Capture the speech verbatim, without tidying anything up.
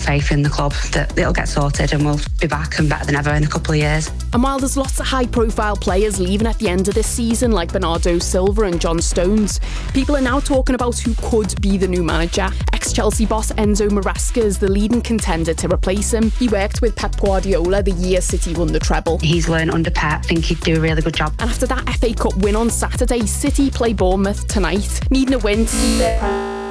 faith in the club that it'll get sorted and we'll be back and better than ever in a couple of years. And while there's lots of high-profile players leaving at the end of this season, like Bernardo Silva and John Stones, people are now talking about who could be the new manager. Ex-Chelsea boss Enzo Maresca is the leading contender to replace him. He worked with Pep Guardiola the year City won the treble. He's learned under Pep. I think he'd do a really good job. And after that F A Cup win on Saturday, City play Bournemouth tonight. Needing a win to keep their